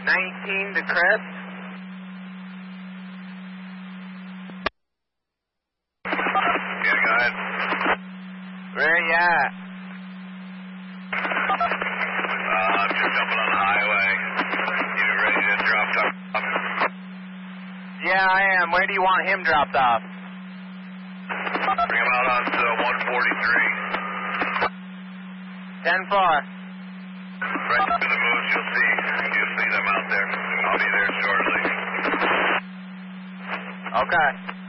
19 to Crest. Yeah, go ahead. Where you at? I'm just jumping on the highway. You ready to drop off? Yeah, I am. Where do you want him dropped off? Bring him out on to 143. 10-4. Right to the moose, you'll see them out there. I'll be there shortly. Okay.